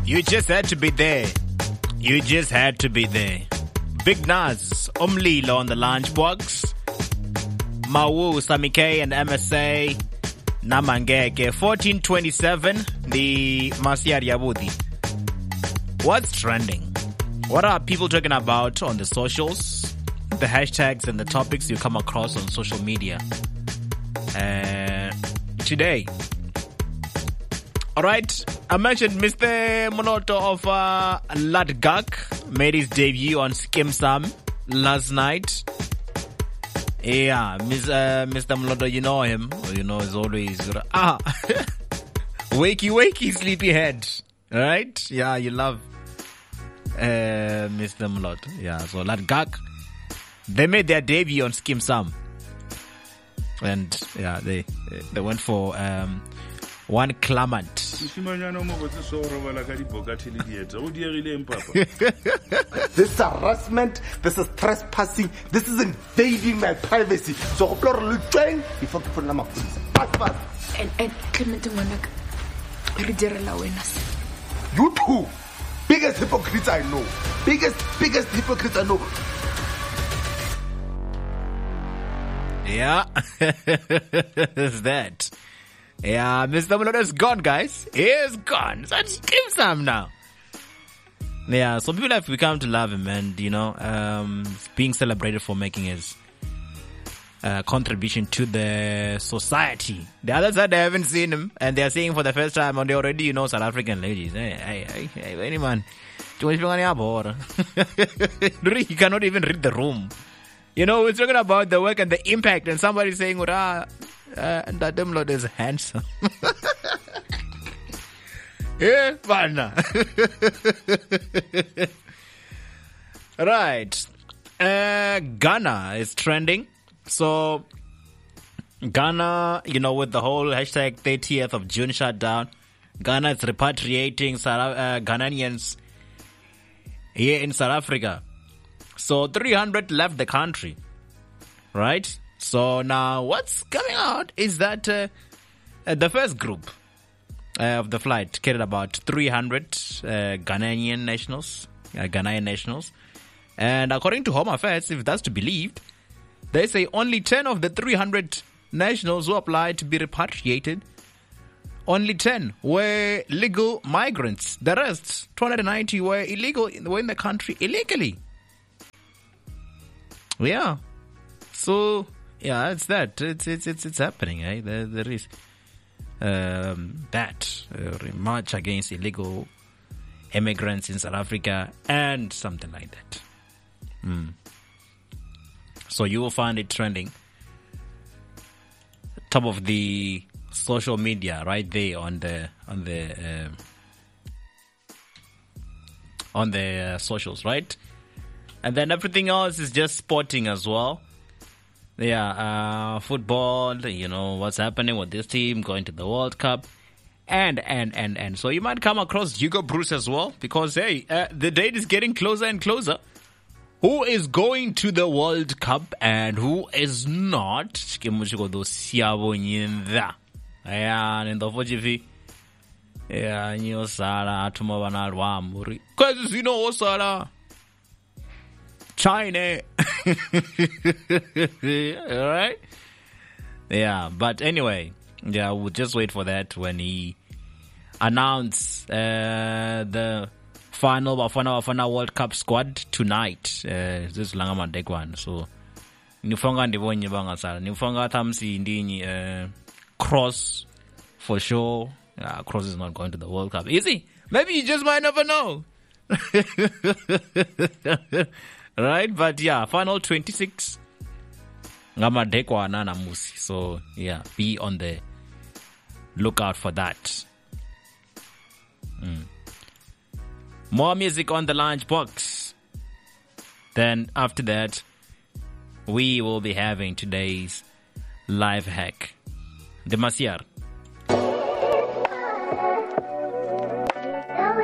You just had to be there. You just had to be there. Big Nas, Umlilo on the lunchbox. Mawu, Sami K and MSA. Namangeke, 1427. The Masiar Yabudi. What's trending? What are people talking about on the socials? The hashtags and the topics you come across on social media. Today. Alright, I mentioned Mr. Monoto of Latgak made his debut on Skim Sam last night. Yeah, Mr. Monoto, you know him. You know, he's always... wakey, sleepyhead. Alright? Yeah, you love Mr. Monoto. Yeah, so Latgak, they made their debut on Skim Sam. And, yeah, they went for... one clamant. This is harassment, this is trespassing, this is invading my privacy. So before to put my fast. And Clement Monak, you too. Biggest hypocrites I know. Biggest hypocrites I know. Yeah. Is that? Yeah, Mr. Mulado is gone, guys. He is gone. So Skim Sam now. Yeah, so people have become to love him and, you know, being celebrated for making his contribution to the society. The other side, they haven't seen him and they are seeing for the first time and they already, you know, South African ladies. Hey, any man. He cannot even read the room. You know, we're talking about the work and the impact and somebody saying, and that them Lord is handsome. Yeah, partner. Right. Ghana is trending. So, Ghana, you know, with the whole hashtag 30th of June shutdown, Ghana is repatriating Ghanaians here in South Africa. So, 300 left the country. Right? So now what's coming out is that the first group of the flight carried about 300 Ghanaian nationals. And according to Home Affairs, if that's to be believed, they say only 10 of the 300 nationals who applied to be repatriated, only 10 were legal migrants. The rest, 290, were in the country illegally. Yeah. So... yeah, it's that. It's happening, eh? There is that march against illegal immigrants in South Africa and something like that. So you will find it trending top of the social media right there on the socials, right? And then everything else is just sporting as well. Yeah, football, you know, what's happening with this team going to the World Cup. And. So you might come across Hugo Bruce as well because, hey, the date is getting closer and closer. Who is going to the World Cup and who is not? Yeah, and in the Fujifi. Yeah, you Sara, Tumavanal because you know, Sara. China. Alright? Yeah, but anyway, yeah, we'll just wait for that when he announced the final World Cup squad tonight. This is Langama Dekwan. So, Nifonga Ndivonyi Bangasara. Nifonga Thamsi Ndini Cross for sure. Cross is not going to the World Cup. Is he? Maybe you just might never know. Right, but yeah, final 26. Ngamadekwa Nana Musi. So yeah, be on the lookout for that. More music on the lunchbox. Then after that, we will be having today's life hack. The Masiar.